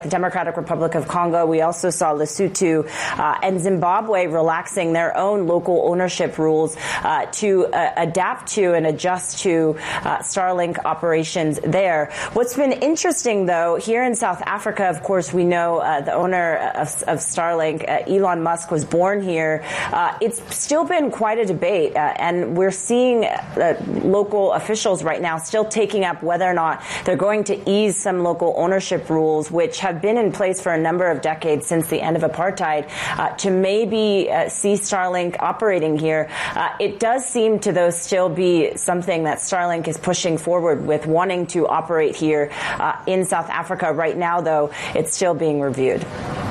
the Democratic Republic of Congo. We also saw Lesotho and Zimbabwe relaxing their own local ownership rules to adapt to and adjust to Starlink operations there. What's been interesting, though, here in South Africa, of course, we know the owner of Starlink, Elon Musk, was born here. It's still been quite a debate, and we're seeing local officials right now still taking up whether or not they're going to ease some local ownership rules, which have been in place for a number of decades since the end of apartheid, to maybe see Starlink operating here. It does seem to, though, still be something that Starlink is pushing forward with, wanting to operate here in South Africa. Right now, though, it's still being reviewed.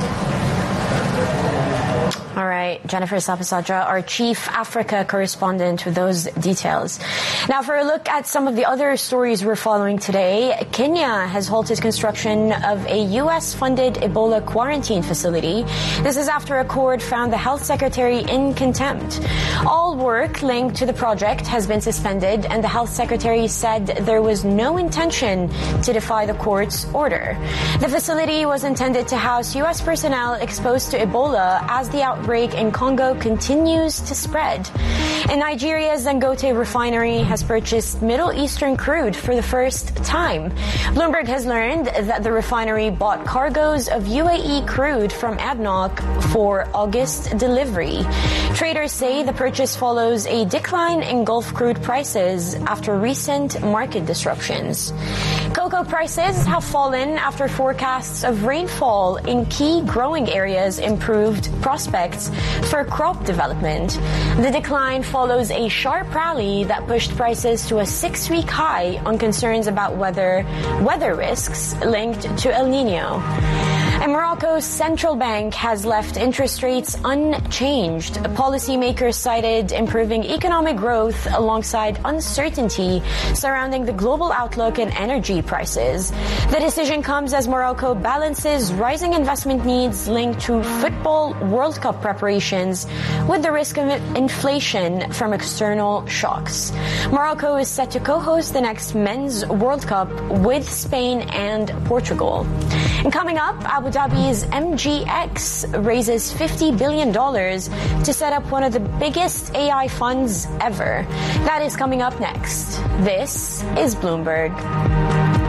All right, Jennifer Sapasadra, our chief Africa correspondent, with those details. Now, for a look at some of the other stories we're following today, Kenya has halted construction of a U.S.-funded Ebola quarantine facility. This is after a court found the health secretary in contempt. All work linked to the project has been suspended, and the health secretary said there was no intention to defy the court's order. The facility was intended to house U.S. personnel exposed to Ebola as the outbreak in Congo continues to spread. And Nigeria's Dangote refinery has purchased Middle Eastern crude for the first time. Bloomberg has learned that the refinery bought cargoes of UAE crude from ADNOC for August delivery. Traders say the purchase follows a decline in Gulf crude prices after recent market disruptions. Cocoa prices have fallen after forecasts of rainfall in key growing areas improved prospects for crop development. The decline follows a sharp rally that pushed prices to a 6-week high on concerns about weather risks linked to El Nino. And Morocco's central bank has left interest rates unchanged. Policymakers cited improving economic growth alongside uncertainty surrounding the global outlook and energy prices. The decision comes as Morocco balances rising investment needs linked to football World Cup preparations with the risk of inflation from external shocks. Morocco is set to co-host the next Men's World Cup with Spain and Portugal. And coming up, Abu Dhabi's MGX raises $50 billion to set up one of the biggest AI funds ever. That is coming up next. This is Bloomberg.